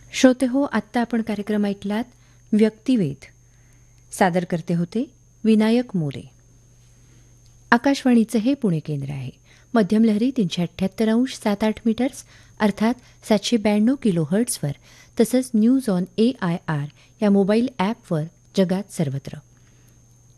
श्रोते हो, आत्ता आपण कार्यक्रम ऐकलात व्यक्तिवेध. सादर करते होते विनायक मोरे. आकाशवाणीचं हे पुणे केंद्र आहे. मध्यम लहरी 378.78 मीटर्स अर्थात 792 किलोहर्ट्झवर, तसंच न्यूज ऑन AIR या मोबाईल ॲपवर जगात सर्वत्र.